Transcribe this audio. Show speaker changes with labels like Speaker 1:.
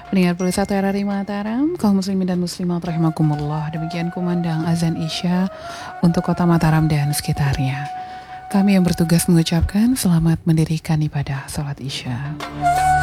Speaker 1: Pendengar Pulsa 1 RRI Mataram, kaum muslimin dan muslimat rahimakumullah. Demikian kumandang azan Isya untuk kota Mataram dan sekitarnya. Kami yang bertugas mengucapkan selamat mendirikan ibadah salat Isya.